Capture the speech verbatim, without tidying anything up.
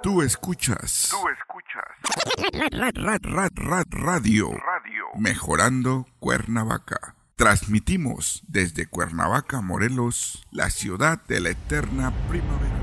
Tú escuchas. Tú escuchas. Rad, rad, rad, rad, radio. Radio. Mejorando Cuernavaca. Transmitimos desde Cuernavaca, Morelos, la ciudad de la eterna primavera.